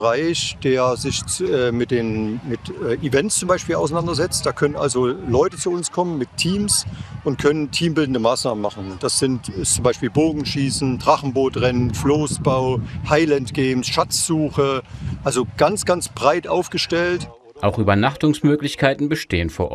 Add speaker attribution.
Speaker 1: Bereich, der sich mit Events zum Beispiel auseinandersetzt. Da können also Leute zu uns kommen mit Teams und können teambildende Maßnahmen machen. Ist zum Beispiel Bogenschießen, Drachenbootrennen, Floßbau, Highland Games, Schatzsuche. Also ganz, ganz breit aufgestellt.
Speaker 2: Auch Übernachtungsmöglichkeiten bestehen vor Ort.